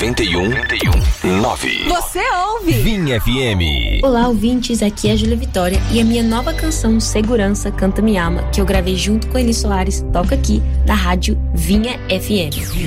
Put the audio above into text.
91,9. Você ouve Vinha FM. Olá, ouvintes, aqui é a Júlia Vitória e a minha nova canção Segurança Canta Me Ama, que eu gravei junto com Eli Soares, toca aqui na rádio Vinha FM.